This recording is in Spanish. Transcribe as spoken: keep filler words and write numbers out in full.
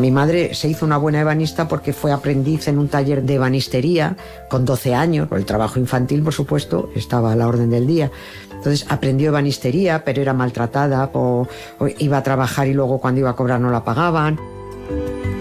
Mi madre se hizo una buena ebanista porque fue aprendiz en un taller de ebanistería con doce años. El trabajo infantil, por supuesto, estaba a la orden del día. Entonces aprendió ebanistería, pero era maltratada, o, o iba a trabajar y luego cuando iba a cobrar no la pagaban.